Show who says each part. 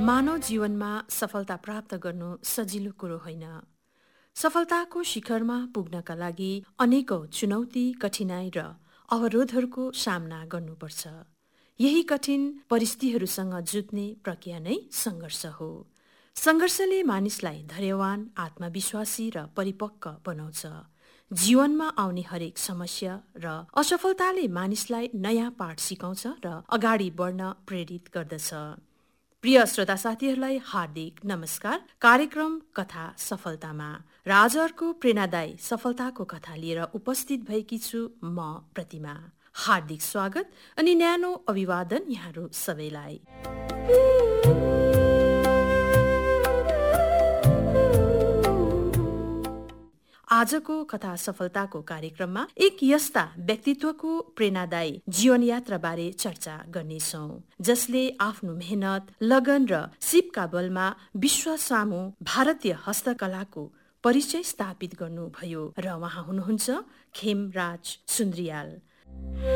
Speaker 1: मानव जीवनमा सफलता प्राप्त गर्नु सजिलो कुरो होइन। सफलताको शिखरमा पुग्नका लागि अनेकौं चुनौती, कठिनाई र अवरोधहरूको सामना गर्नुपर्छ। यही कठिन परिस्थितिहरूसँग जुझ्ने प्रक्रिया नै सङ्घर्ष हो। सङ्घर्षले मानिसलाई धैर्यवान, आत्मविश्वासी र परिपक्व बनाउँछ। जीवनमा आउने हरेक समस्या र असफलताले मानिसलाई नयाँ पाठ सिकाउँछ र अगाडि बढ्न प्रेरित गर्दछ। प्रिय श्रोता साथीहरूलाई हार्दिक नमस्कार। कार्यक्रम कथा सफलतामा राजहरूको प्रेरणादायी सफलताको कथा लिएर उपस्थित भएकी छु म प्रतिमा। हार्दिक स्वागत अनि न्यानो अभिवादन यहाँहरू सबैलाई। आजको कथा सफलताको कार्यक्रममा एक यस्ता व्यक्तित्वको प्रेरणादायी जीवन यात्रा बारे चर्चा गर्नेछौँ जसले आफ्नो मेहनत, लगन र सिपका बलमा विश्व सामु भारतीय हस्तकलाको परिचय स्थापित गर्नुभयो र उहाँ हुनुहुन्छ खेमराज सुन्द्रियाल।